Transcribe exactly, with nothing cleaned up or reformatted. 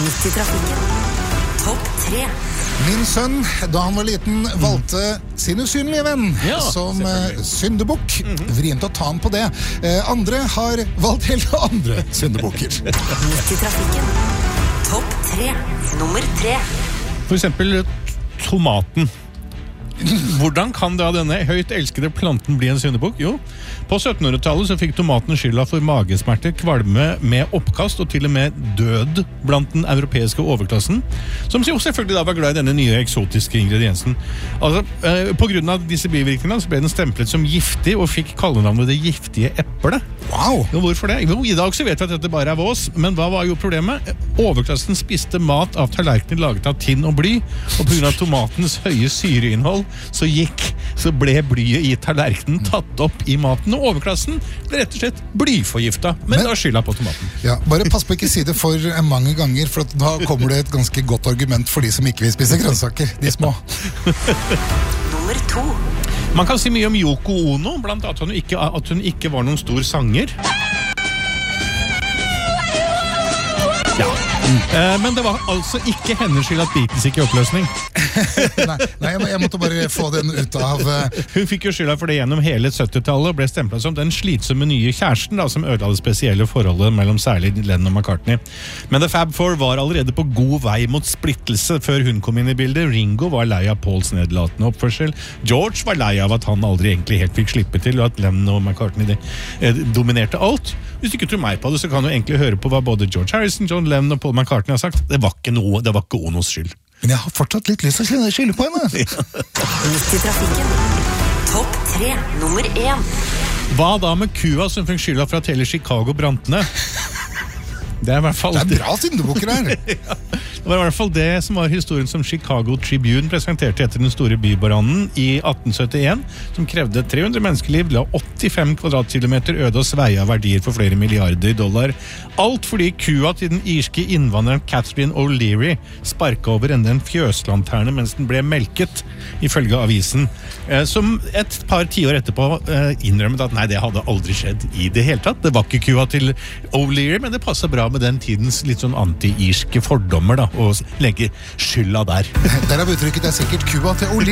Midt i trafikken. Topp tre. Min sønn, da han var liten, valgte sin usynlige venn Ja, som uh, syndebukk. Vrient å ta han på det. Uh, andre har valgt helt andre syndebukker. Midt i trafikken. Topp tre. Nummer tre. For eksempel tomaten. Hvordan kan da denne høyt elskede planten bli en syndebukk? Jo, på syttenhundretallet så fikk tomaten skylda for magesmerter, kvalme med oppkast og til og med død blant den europeiske overklassen, som jo selvfølgelig da var glad i denne nye eksotiske ingrediensen. Altså, eh, på grunn av disse bivirkningene så ble den stemplet som giftig og fikk kallenavnet det giftige eplet. Wow! Jo, hvorfor det? Jo, i dag så vet vi at dette bare er vås, men hva var jo problemet? Overklassen spiste mat av tallerkener laget av tinn og bly, og på grunn av tomatens høye syreinnhold så gikk, så ble blyet i tallerkenen tatt opp i maten, og overklassen ble rett og slett blyforgifta, men, men da skylda på tomaten. Ja, bare pass på ikke si det for mange ganger, for da kommer det et ganske godt argument for de som ikke vil spise grønnsaker, de små. Nummer to. Man kan si mye om Yoko Ono, blant annet at hun ikke, at hun ikke var noen stor sanger. Ja. Eh, men det var altså ikke hennes skyld at Beatles gikk i oppløsning. nei, nei jeg, må, jeg måtte bare få den ut av... Uh... Hun fikk jo skylda for det gjennom hele syttitallet og ble stemplet som den slitsomme nye kjæresten da, som ødela det spesielle forholdet mellom særlig Lennon og McCartney. Men The Fab Four var allerede på god vei mot splittelse før hun kom inn i bildet. Ringo var lei av Pauls nedlatende oppførsel. George var lei av at han aldri egentlig helt fikk slippe til, og at Lennon og McCartney de, eh, dominerte alt. Hvis du ikke tror meg på det, så kan du egentlig høre på hva både George Harrison, John Lennon og Paul McCartney har sagt. Det var ikke noe, det var ikke Onos skyld. Men jeg har fortsatt litt lyst til å skylde på henne. Midt i trafikken. Topp tre. Nummer én. Hva da med kua som fikk skylda for at hele Chicago brant ned? Det er i hvert fall... Det er bra syndebukker her. Ja, det var i hvert fall det som var historien som Chicago Tribune presenterte etter den store bybrannen i atten syttien, som krevde tre hundre menneskeliv, la åttifem kvadratkilometer øde og sveie av verdier for flere milliarder dollar. Alt fordi kua til den irske innvandreren Catherine O'Leary sparket over enda en fjøslanterne mens den ble melket, ifølge avisen. Eh, som et par tiår etterpå eh, innrømmet at nei, det hadde aldri skjedd i det hele tatt. Det var ikke kua til O'Leary, men det passet bra med den tidens litt sånn anti-irske fordommer da, og legge skylda der. Der har vi uttrykket det er sikkert kua til O'Leary.